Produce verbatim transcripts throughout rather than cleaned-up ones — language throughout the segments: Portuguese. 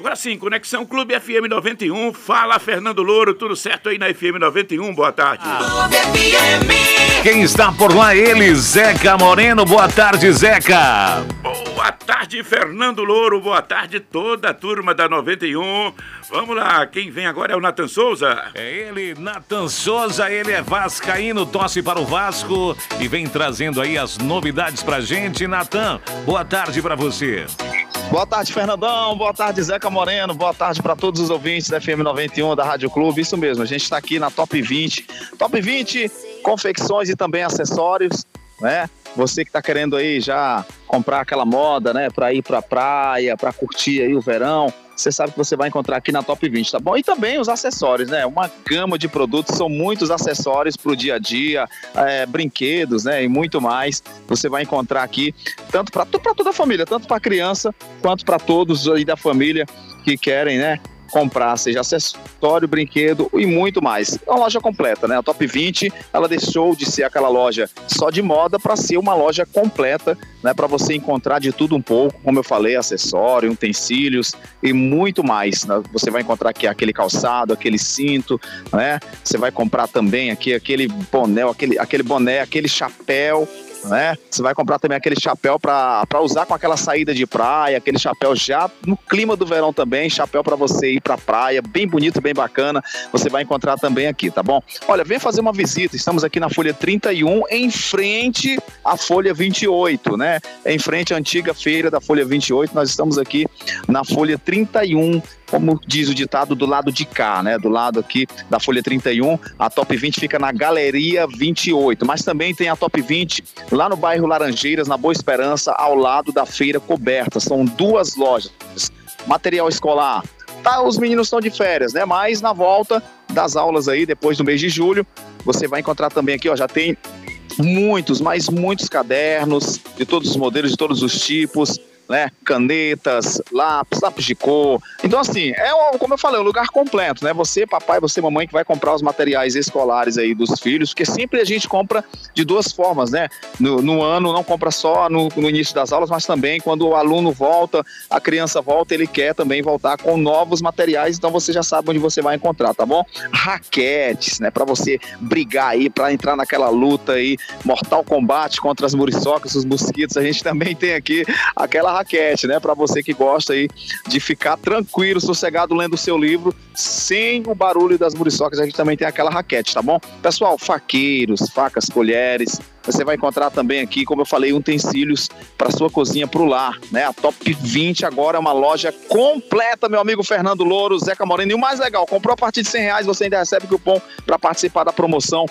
Agora sim, Conexão Clube F M noventa e um. Fala, Fernando Louro, tudo certo aí na F M noventa e um? Boa tarde. Clube F M. Quem está por lá? Ele, Zeca Moreno. Boa tarde, Zeca. Boa tarde, Fernando Louro. Boa tarde, toda a turma da noventa e um. Vamos lá, quem vem agora é o Nathan Souza. É ele, Nathan Souza. Ele é vascaíno, torce para o Vasco e vem trazendo aí as novidades pra gente. Nathan, boa tarde pra você. Boa tarde, Fernandão. Boa tarde, Zeca Moreno. Boa tarde para todos os ouvintes da F M noventa e um da Rádio Clube. Isso mesmo, a gente está aqui na Top vinte. Top vinte, confecções e também acessórios, né? Você que está querendo aí já comprar aquela moda, né? Para ir para a praia, para curtir aí o verão. Você sabe que você vai encontrar aqui na Top vinte, tá bom? E também os acessórios, né? Uma gama de produtos, são muitos acessórios para o dia a dia, é, brinquedos, né? E muito mais. Você vai encontrar aqui, tanto para toda a família, tanto para a criança, quanto para todos aí da família que querem, né? Comprar, seja acessório, brinquedo e muito mais. É uma loja completa, né? A Top vinte, ela deixou de ser aquela loja só de moda para ser uma loja completa, né? Para você encontrar de tudo um pouco, como eu falei, acessório, utensílios e muito mais, né? Você vai encontrar aqui aquele calçado, aquele cinto, né? Você vai comprar também aqui aquele boné, aquele, aquele boné, aquele chapéu, né? Você vai comprar também aquele chapéu para usar com aquela saída de praia, aquele chapéu já no clima do verão também, chapéu para você ir para praia, bem bonito, bem bacana, você vai encontrar também aqui, tá bom? Olha, vem fazer uma visita, estamos aqui na Folha trinta e um, em frente à Folha vinte e oito, né? Em frente à antiga feira da Folha vinte e oito, nós estamos aqui na Folha trinta e um, como diz o ditado, do lado de cá, né? Do lado aqui da Folha trinta e um, a Top vinte fica na Galeria vinte e oito, mas também tem a Top vinte lá no bairro Laranjeiras, na Boa Esperança, ao lado da Feira Coberta. São duas lojas. Material escolar. Tá, os meninos estão de férias, né? Mas na volta das aulas aí, depois do mês de julho, você vai encontrar também aqui, ó, já tem muitos, mas muitos cadernos de todos os modelos, de todos os tipos, né? Canetas, lápis, lápis de cor. Então, assim, é um, como eu falei, um lugar completo, né? Você, papai, você, mamãe, que vai comprar os materiais escolares aí dos filhos, porque sempre a gente compra de duas formas, né? No, no ano, não compra só no, no início das aulas, mas também quando o aluno volta, a criança volta, ele quer também voltar com novos materiais, então você já sabe onde você vai encontrar, tá bom? Raquetes, né? Pra você brigar aí, pra entrar naquela luta aí, mortal combate contra as muriçocas, os mosquitos, a gente também tem aqui aquela raquete, né? Para você que gosta aí de ficar tranquilo, sossegado lendo o seu livro, sem o barulho das muriçocas, a gente também tem aquela raquete, tá bom? Pessoal, faqueiros, facas, colheres, você vai encontrar também aqui, como eu falei, utensílios para sua cozinha, para o lar, né? A Top vinte agora é uma loja completa, meu amigo Fernando Louro, Zeca Moreno. E o mais legal, comprou a partir de cem reais, você ainda recebe cupom para participar da promoção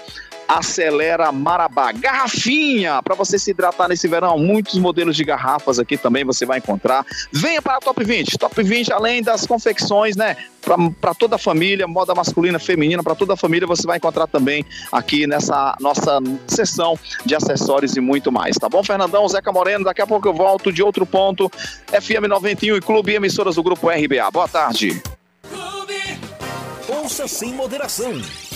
Acelera Marabá. Garrafinha, para você se hidratar nesse verão. Muitos modelos de garrafas aqui também você vai encontrar. Venha para a Top vinte. Top vinte, além das confecções, né? Para toda a família, moda masculina, feminina, para toda a família, você vai encontrar também aqui nessa nossa sessão de acessórios e muito mais. Tá bom, Fernandão? Zeca Moreno, daqui a pouco eu volto de outro ponto. F M noventa e um e Clube e emissoras do Grupo R B A. Boa tarde. Ouça sem moderação.